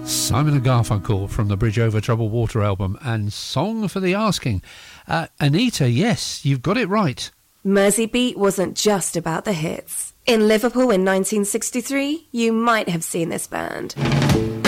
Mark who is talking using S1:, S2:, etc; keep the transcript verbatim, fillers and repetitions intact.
S1: Simon and Garfunkel from the Bridge Over Troubled Water album and Song for the Asking. Uh, Anita, yes, you've got it right.
S2: Mersey Beat wasn't just about the hits. In Liverpool in nineteen sixty-three, you might have seen this band.